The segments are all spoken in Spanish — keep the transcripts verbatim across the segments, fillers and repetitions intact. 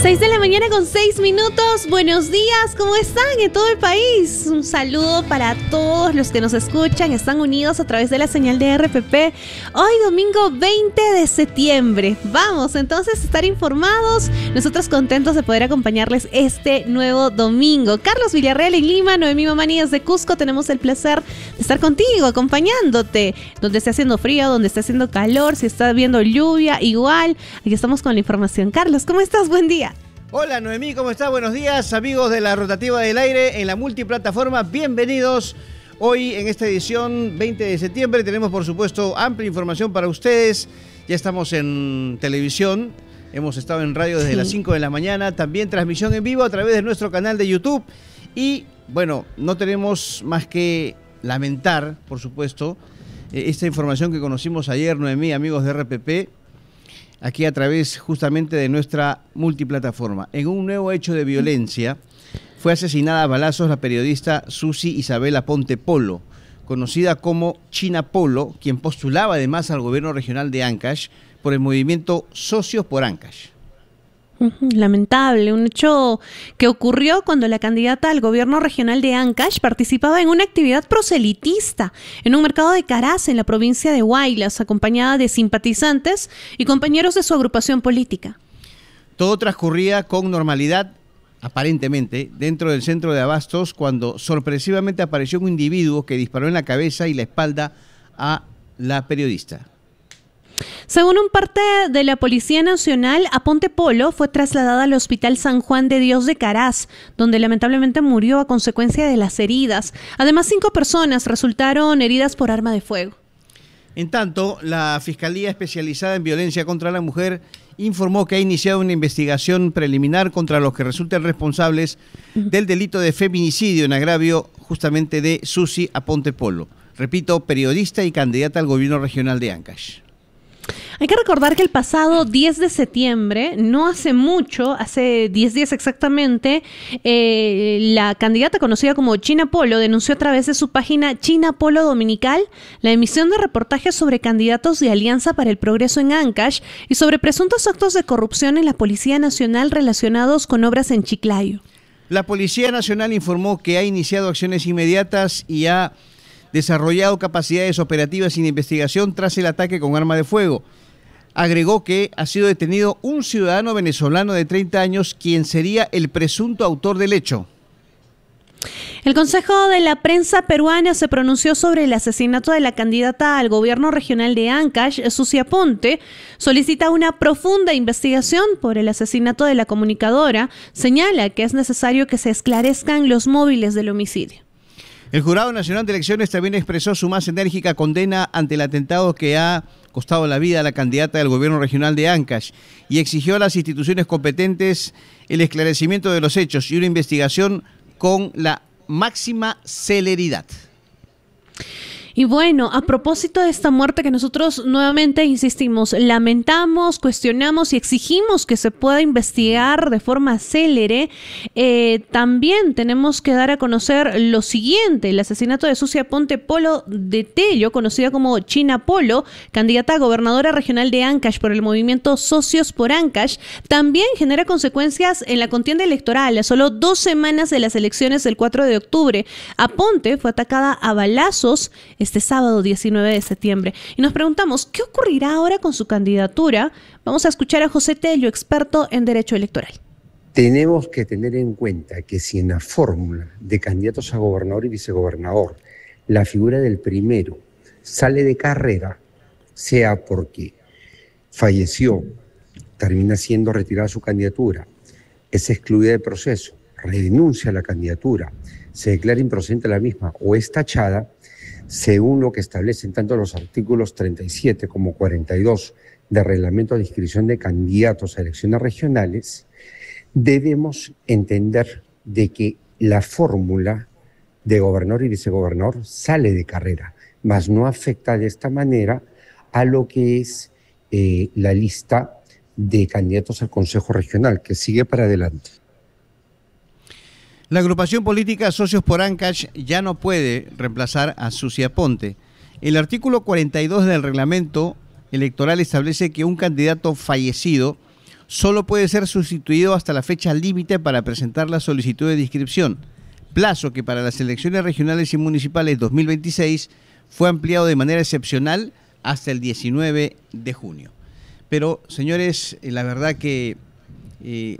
seis de la mañana con seis minutos. Buenos días, ¿cómo están en todo el país? Un saludo para todos los que nos escuchan, están unidos a través de la señal de R P P. Hoy domingo veinte de septiembre. Vamos entonces a estar informados. Nosotros contentos de poder acompañarles este nuevo domingo. Carlos Villarreal en Lima, Noemí Mamani desde Cusco. Tenemos el placer de estar contigo, acompañándote. Donde esté haciendo frío, donde esté haciendo calor, si está viendo lluvia, igual. Aquí estamos con la información. Carlos, ¿cómo estás? Buen día. Hola Noemí, ¿cómo estás? Buenos días, amigos de la Rotativa del Aire en la multiplataforma. Bienvenidos. Hoy en esta edición veinte de septiembre tenemos por supuesto amplia información para ustedes. Ya estamos en televisión, hemos estado en radio desde sí. las cinco de la mañana, también transmisión en vivo a través de nuestro canal de YouTube. Y bueno, no tenemos más que lamentar, por supuesto, esta información que conocimos ayer, Noemí, amigos de R P P, aquí a través justamente de nuestra multiplataforma. En un nuevo hecho de violencia, fue asesinada a balazos la periodista Susi Isabel Aponte Polo, conocida como China Polo, quien postulaba además al gobierno regional de Ancash por el movimiento Socios por Ancash. Lamentable, un hecho que ocurrió cuando la candidata al gobierno regional de Ancash participaba en una actividad proselitista en un mercado de Caraz en la provincia de Huaylas, acompañada de simpatizantes y compañeros de su agrupación política. Todo transcurría con normalidad, aparentemente, dentro del centro de abastos, cuando sorpresivamente apareció un individuo que disparó en la cabeza y la espalda a la periodista. Según un parte de la Policía Nacional, Aponte Polo fue trasladada al Hospital San Juan de Dios de Caraz, donde lamentablemente murió a consecuencia de las heridas. Además, cinco personas resultaron heridas por arma de fuego. En tanto, la Fiscalía Especializada en Violencia contra la Mujer informó que ha iniciado una investigación preliminar contra los que resulten responsables del delito de feminicidio en agravio justamente de Susi Aponte Polo. Repito, periodista y candidata al gobierno regional de Ancash. Hay que recordar que el pasado diez de septiembre, no hace mucho, hace diez días exactamente, eh, la candidata conocida como China Polo denunció a través de su página China Polo Dominical la emisión de reportajes sobre candidatos de Alianza para el Progreso en Ancash y sobre presuntos actos de corrupción en la Policía Nacional relacionados con obras en Chiclayo. La Policía Nacional informó que ha iniciado acciones inmediatas y ha desarrollado capacidades operativas y de investigación tras el ataque con arma de fuego. Agregó que ha sido detenido un ciudadano venezolano de treinta años, quien sería el presunto autor del hecho. El Consejo de la Prensa Peruana se pronunció sobre el asesinato de la candidata al gobierno regional de Ancash, Susi Aponte. Solicita una profunda investigación por el asesinato de la comunicadora. Señala que es necesario que se esclarezcan los móviles del homicidio. El Jurado Nacional de Elecciones también expresó su más enérgica condena ante el atentado que ha costado la vida a la candidata del gobierno regional de Ancash y exigió a las instituciones competentes el esclarecimiento de los hechos y una investigación con la máxima celeridad. Y bueno, a propósito de esta muerte que nosotros nuevamente insistimos, lamentamos, cuestionamos y exigimos que se pueda investigar de forma célere, eh, también tenemos que dar a conocer lo siguiente: el asesinato de Susi Aponte Polo de Tello, conocida como China Polo, candidata a gobernadora regional de Ancash por el movimiento Socios por Ancash, también genera consecuencias en la contienda electoral. A solo dos semanas de las elecciones del cuatro de octubre, Aponte fue atacada a balazos este sábado diecinueve de septiembre. Y nos preguntamos, ¿qué ocurrirá ahora con su candidatura? Vamos a escuchar a José Tello, experto en Derecho Electoral. Tenemos que tener en cuenta que si en la fórmula de candidatos a gobernador y vicegobernador la figura del primero sale de carrera, sea porque falleció, termina siendo retirada su candidatura, es excluida del proceso, renuncia a la candidatura, se declara improcedente la misma o es tachada, según lo que establecen tanto los artículos treinta y siete como cuarenta y dos del Reglamento de Inscripción de Candidatos a Elecciones Regionales, debemos entender de que la fórmula de gobernador y vicegobernador sale de carrera, mas no afecta de esta manera a lo que es eh, la lista de candidatos al Consejo Regional, que sigue para adelante. La agrupación política Socios por Ancash ya no puede reemplazar a Susi Aponte. El artículo cuarenta y dos del reglamento electoral establece que un candidato fallecido solo puede ser sustituido hasta la fecha límite para presentar la solicitud de inscripción, plazo que para las elecciones regionales y municipales dos mil veintiséis fue ampliado de manera excepcional hasta el diecinueve de junio. Pero, señores, la verdad que eh,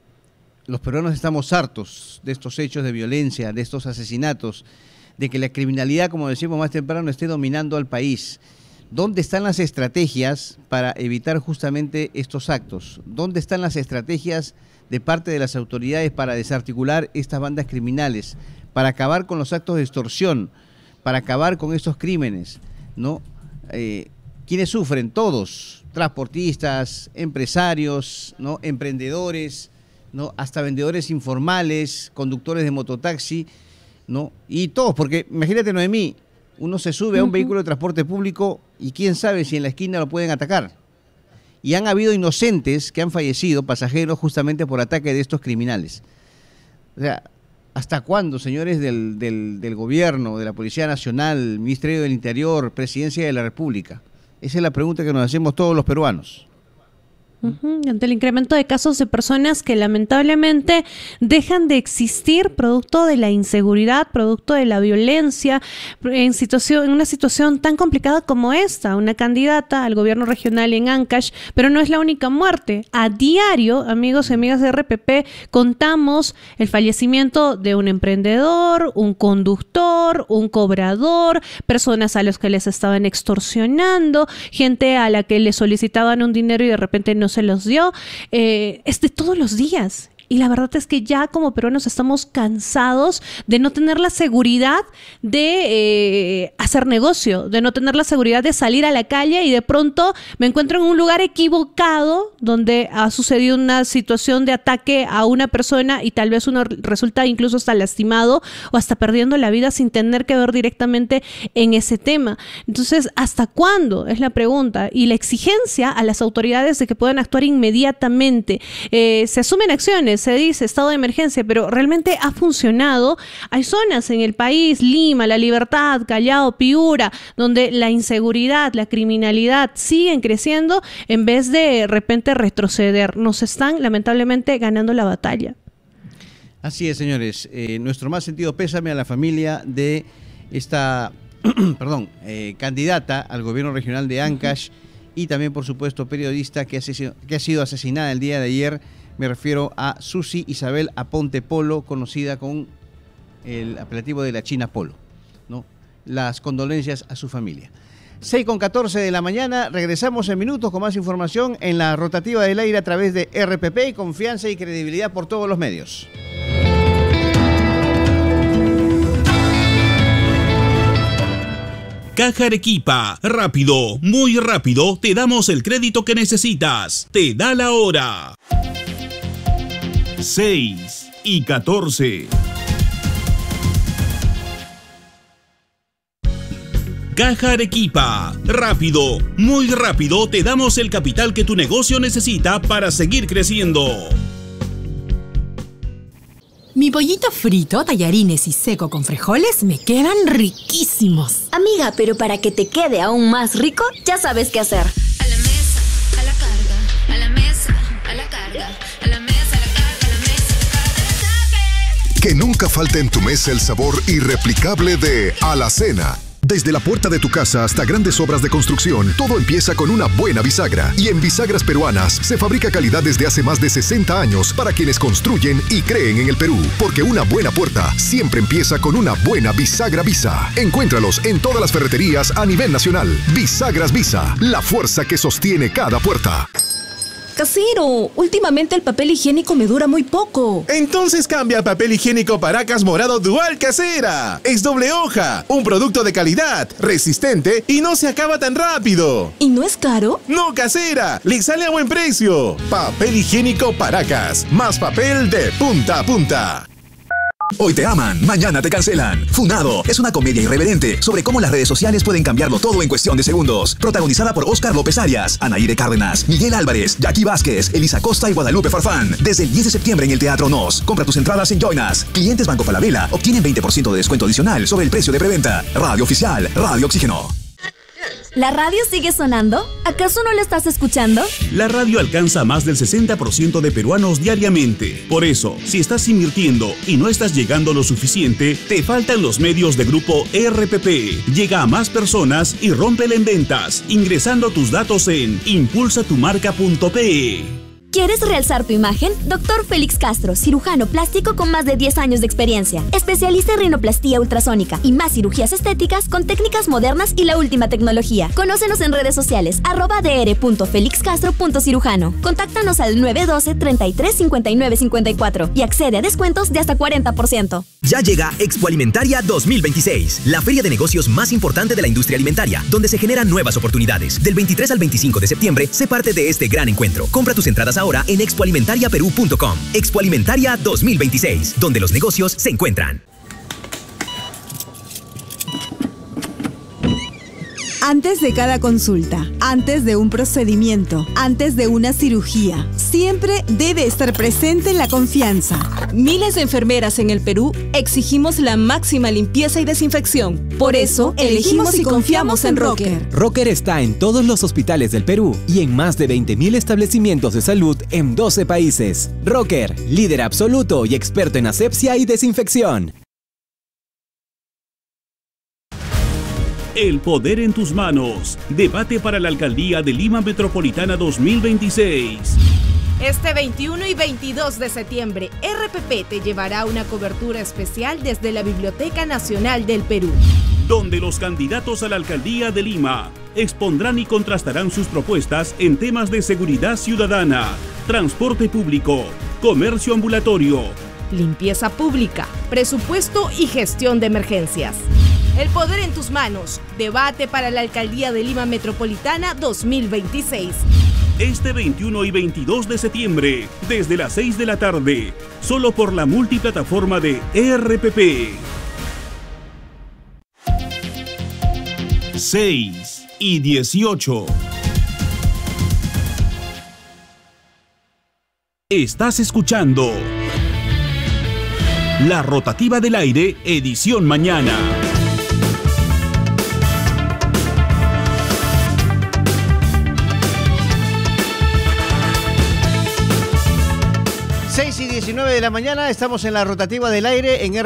los peruanos estamos hartos de estos hechos de violencia, de estos asesinatos, de que la criminalidad, como decimos más temprano, esté dominando al país. ¿Dónde están las estrategias para evitar justamente estos actos? ¿Dónde están las estrategias de parte de las autoridades para desarticular estas bandas criminales, para acabar con los actos de extorsión, para acabar con estos crímenes, ¿no? Eh, ¿Quiénes sufren? Todos, transportistas, empresarios, ¿no? Emprendedores, ¿no? Hasta vendedores informales, conductores de mototaxi, ¿no? Y todos, porque imagínate, Noemí, uno se sube a un uh-huh. vehículo de transporte público y quién sabe si en la esquina lo pueden atacar. Y han habido inocentes que han fallecido, pasajeros, justamente por ataque de estos criminales. O sea, ¿hasta cuándo, señores del, del, del gobierno, de la Policía Nacional, Ministerio del Interior, Presidencia de la República? Esa es la pregunta que nos hacemos todos los peruanos. Uh-huh. Ante el incremento de casos de personas que lamentablemente dejan de existir producto de la inseguridad, producto de la violencia, en, situación, en una situación tan complicada como esta, una candidata al gobierno regional en Ancash, pero no es la única muerte. A diario, amigos y amigas de R P P, contamos el fallecimiento de un emprendedor, un conductor, un cobrador, personas a los que les estaban extorsionando, gente a la que les solicitaban un dinero y de repente no se los dio. Eh, es de todos los días. Y la verdad es que ya como peruanos estamos cansados de no tener la seguridad de eh, hacer negocio, de no tener la seguridad de salir a la calle y de pronto me encuentro en un lugar equivocado donde ha sucedido una situación de ataque a una persona y tal vez uno resulta incluso hasta lastimado o hasta perdiendo la vida sin tener que ver directamente en ese tema. Entonces, ¿hasta cuándo? Es la pregunta. Y la exigencia a las autoridades de que puedan actuar inmediatamente. Eh, se asumen acciones, se dice estado de emergencia, pero realmente ha funcionado. Hay zonas en el país, Lima, La Libertad, Callao, Piura, donde la inseguridad, la criminalidad siguen creciendo en vez de de repente retroceder. Nos están lamentablemente ganando la batalla. Así es, señores. Eh, nuestro más sentido pésame a la familia de esta perdón, eh, candidata al gobierno regional de Ancash uh-huh. y también, por supuesto, periodista que ha, que ha sido asesinada el día de ayer. Me refiero a Susi Isabel Aponte Polo, conocida con el apelativo de la China Polo, ¿no? Las condolencias a su familia. seis con catorce de la mañana, regresamos en minutos con más información en la rotativa del aire a través de R P P y confianza y credibilidad por todos los medios. Caja Arequipa, rápido, muy rápido, te damos el crédito que necesitas. Te da la hora. seis y catorce. Caja Arequipa, rápido, muy rápido, te damos el capital que tu negocio necesita para seguir creciendo. Mi pollito frito, tallarines y seco con frijoles me quedan riquísimos. Amiga, pero para que te quede aún más rico, ya sabes qué hacer. A la mesa, a la carga, a la mesa, a la carga, a la mesa, a la carga, a la mesa, a la carga. Que nunca falte en tu mesa el sabor irreplicable de Alacena. Desde la puerta de tu casa hasta grandes obras de construcción, todo empieza con una buena bisagra. Y en Bisagras Peruanas se fabrica calidad desde hace más de sesenta años para quienes construyen y creen en el Perú. Porque una buena puerta siempre empieza con una buena bisagra Visa. Encuéntralos en todas las ferreterías a nivel nacional. Bisagras Visa, la fuerza que sostiene cada puerta. Casero, últimamente el papel higiénico me dura muy poco. Entonces cambia a papel higiénico Paracas Morado Dual Casera. Es doble hoja, un producto de calidad, resistente y no se acaba tan rápido. ¿Y no es caro? No, Casera, le sale a buen precio. Papel higiénico Paracas, más papel de punta a punta. Hoy te aman, mañana te cancelan. Funado es una comedia irreverente sobre cómo las redes sociales pueden cambiarlo todo en cuestión de segundos. Protagonizada por Óscar López Arias, Anaíde Cárdenas, Miguel Álvarez, Jackie Vázquez, Elisa Costa y Guadalupe Farfán. Desde el diez de septiembre en el Teatro Nos. Compra tus entradas en Join Us. Clientes Banco Falabella obtienen veinte por ciento de descuento adicional sobre el precio de preventa. Radio Oficial, Radio Oxígeno. ¿La radio sigue sonando? ¿Acaso no la estás escuchando? La radio alcanza a más del sesenta por ciento de peruanos diariamente. Por eso, si estás invirtiendo y no estás llegando lo suficiente, te faltan los medios de Grupo R P P. Llega a más personas y rómpela en ventas, ingresando tus datos en impulsa tu marca punto pe. ¿Quieres realzar tu imagen? Doctor Félix Castro, cirujano plástico con más de diez años de experiencia. Especialista en rinoplastía ultrasónica y más cirugías estéticas con técnicas modernas y la última tecnología. Conócenos en redes sociales, arroba dr punto felix castro punto cirujano. Contáctanos al nueve uno dos, treinta y tres, cincuenta y nueve cincuenta y cuatro y accede a descuentos de hasta cuarenta por ciento. Ya llega Expo Alimentaria dos mil veintiséis, la feria de negocios más importante de la industria alimentaria, donde se generan nuevas oportunidades. Del veintitrés al veinticinco de septiembre, sé parte de este gran encuentro. Compra tus entradas ahora en expo alimentaria perú punto com. Expo Alimentaria dos mil veintiséis, donde los negocios se encuentran. Antes de cada consulta, antes de un procedimiento, antes de una cirugía, siempre debe estar presente la confianza. Miles de enfermeras en el Perú exigimos la máxima limpieza y desinfección. Por eso, elegimos y confiamos en Rocker. Rocker está en todos los hospitales del Perú y en más de veinte mil establecimientos de salud en doce países. Rocker, líder absoluto y experto en asepsia y desinfección. El poder en tus manos. Debate para la Alcaldía de Lima Metropolitana dos mil veintiséis. Este veintiuno y veintidós de septiembre, R P P te llevará una cobertura especial desde la Biblioteca Nacional del Perú, donde los candidatos a la Alcaldía de Lima expondrán y contrastarán sus propuestas en temas de seguridad ciudadana, transporte público, comercio ambulatorio, limpieza pública, presupuesto y gestión de emergencias. El poder en tus manos. Debate para la Alcaldía de Lima Metropolitana dos mil veintiséis. Este veintiuno y veintidós de septiembre, desde las seis de la tarde, solo por la multiplataforma de R P P. seis y dieciocho. Estás escuchando La Rotativa del Aire, edición mañana. seis y diecinueve de la mañana, estamos en La Rotativa del Aire en R